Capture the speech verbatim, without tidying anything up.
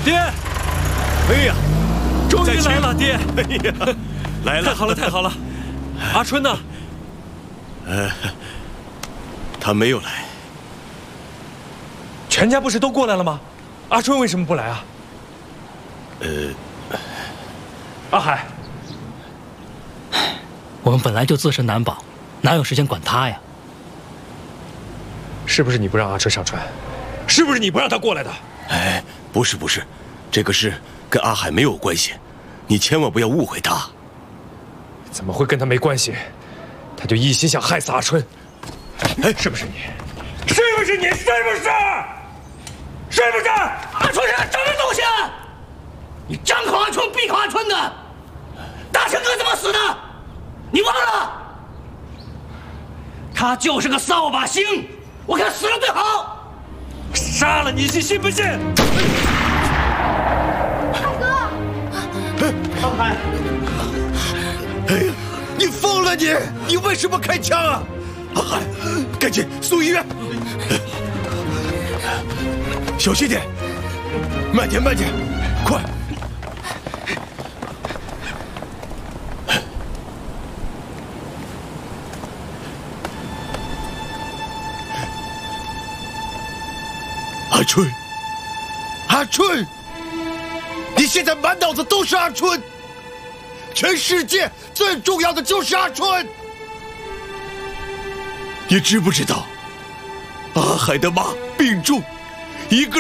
爹！ 哎呀， 终于来了，爹！ 哎呀，来了！ 太好了，太好了！阿春呢？ 呃，他没有来。 全家不是都过来了吗？阿春为什么不来啊？ 呃， 阿海， 我们本来就自身难保，哪有时间管他呀？ 是不是你不让阿春上船？是不是你不让他过来的？ 哎，不是不是，这个事跟阿海没有关系，你千万不要误会他。 怎么会跟他没关系？他就一心想害死阿春。哎，是不是你？是不是你？是不是？是不是？ 阿春是什么东西？你张口阿春，闭口阿春的。大成哥怎么死的？你忘了？他就是个扫把星，我看死了最好。 杀了你，你信不信？ 海哥， 阿海， 哎呀，你疯了你！你为什么开枪啊？阿海，赶紧送医院！小心点，慢点慢点，快！阿春，阿春，你现在满脑子都是阿春，全世界最重要的就是阿春。你知不知道，阿海的妈病重，一个